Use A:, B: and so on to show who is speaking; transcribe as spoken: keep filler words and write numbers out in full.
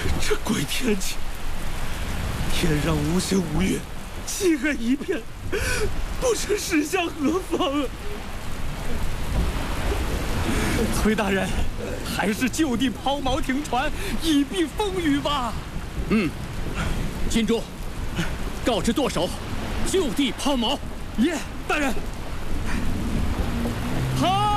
A: 这鬼天气，天上无星无月，漆黑一片，不知驶向何方啊！崔大人，还是就地抛锚停船，以避风雨吧。
B: 嗯，金珠，告知舵手，就地抛锚。
A: 耶，大人。好。